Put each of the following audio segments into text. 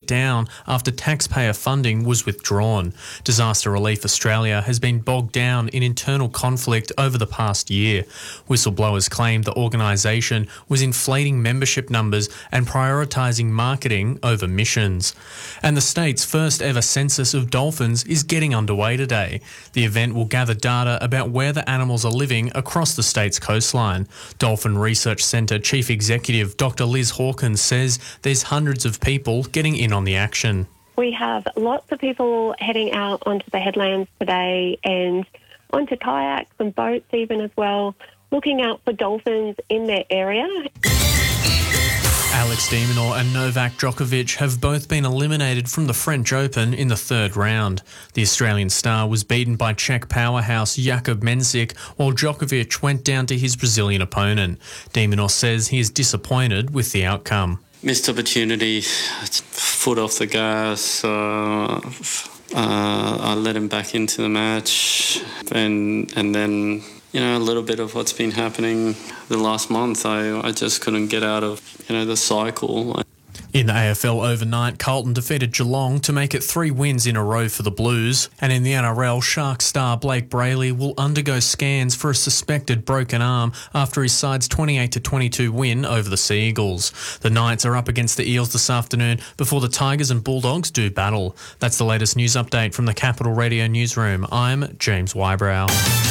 down after taxpayer funding was withdrawn. Disaster Relief Australia has been bogged down in internal conflict over the past year. Whistleblowers claimed the organisation was inflating membership numbers and prioritising marketing over missions. And the state's first ever census of dolphins is getting underway today. The event will gather data about where the animals are living across the state's coastline. Dolphin Research Centre Chief Executive Dr Liz Hawkins says there's hundreds of people getting in on the action. We have lots of people heading out onto the headlands today and onto kayaks and boats even as well, looking out for dolphins in their area. Alex de Minaur and Novak Djokovic have both been eliminated from the French Open in the third round. The Australian star was beaten by Czech powerhouse Jakub Mensik, while Djokovic went down to his Brazilian opponent. De Minaur says he is disappointed with the outcome. Missed opportunity, foot off the gas. I let him back into the match, and then, you know, a little bit of what's been happening the last month. I just couldn't get out of, the cycle. In the AFL overnight, Carlton defeated Geelong to make it 3 wins in a row for the Blues. And in the NRL, Sharks star Blake Brayley will undergo scans for a suspected broken arm after his side's 28-22 win over the Sea Eagles. The Knights are up against the Eels this afternoon before the Tigers and Bulldogs do battle. That's the latest news update from the Capital Radio Newsroom. I'm James Wybrow.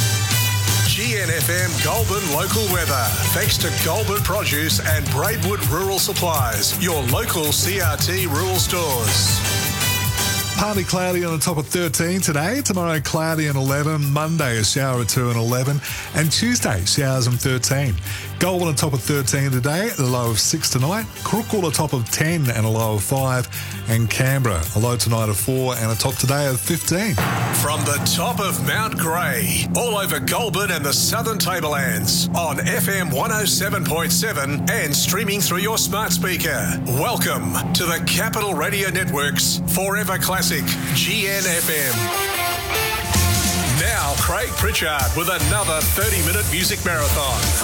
GNFM Goulburn local weather. Thanks to Goulburn Produce and Braidwood Rural Supplies, your local CRT rural stores. Partly cloudy on the top of 13 today. Tomorrow cloudy and 11. Monday a shower or 2 and 11. And Tuesday showers and 13. Goulburn on top of 13 today, the low of 6 tonight. Crookwell a top of 10 and a low of 5. And Canberra a low tonight of 4 and a top today of 15. From the top of Mount Grey, all over Goulburn and the Southern Tablelands, on FM 107.7 and streaming through your smart speaker. Welcome to the Capital Radio Network's Forever Classic GNFM. Now Craig Pritchard with another 30-minute music marathon.